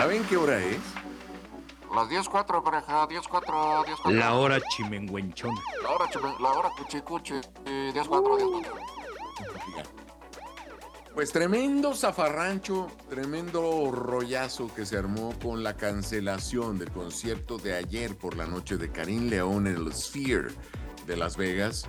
¿Saben qué hora es? Las 10:04, pareja, 10:04, 10:04. La hora chimenguenchona. La hora cuchicuchi, 10:04, 10:04. Oigan, pues tremendo zafarrancho, tremendo rollazo que se armó con la cancelación del concierto de ayer por la noche de Karim León en el Sphere de Las Vegas.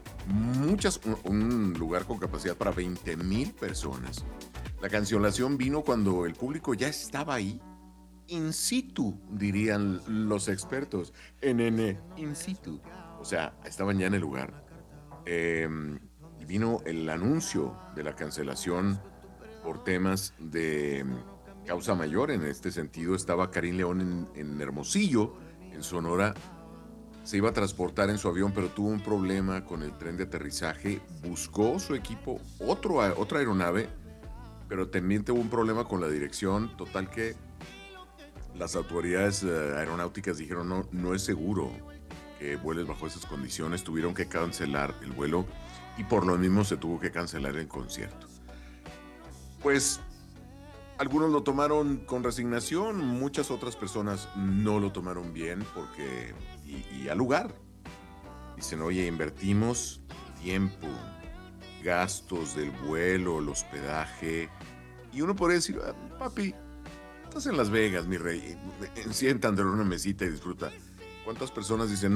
Un lugar con capacidad para 20,000 personas. La cancelación vino cuando el público ya estaba ahí, in situ, dirían los expertos. In situ. O sea, estaban ya en el lugar. Y vino el anuncio de la cancelación por temas de causa mayor. En este sentido, estaba Karim León en Hermosillo, en Sonora. Se iba a transportar en su avión, pero tuvo un problema con el tren de aterrizaje. Buscó su equipo, otra aeronave, pero también tuvo un problema con la dirección. Total que las autoridades aeronáuticas dijeron no es seguro que vueles bajo esas condiciones. Tuvieron que cancelar el vuelo y por lo mismo se tuvo que cancelar el concierto. Pues algunos lo tomaron con resignación, muchas otras personas no lo tomaron bien porque y al lugar. Dicen, oye, invertimos tiempo, gastos del vuelo, el hospedaje. Y uno podría decir, papi, estás en Las Vegas, mi rey, siéntate en una mesita y disfruta. ¿Cuántas personas dicen,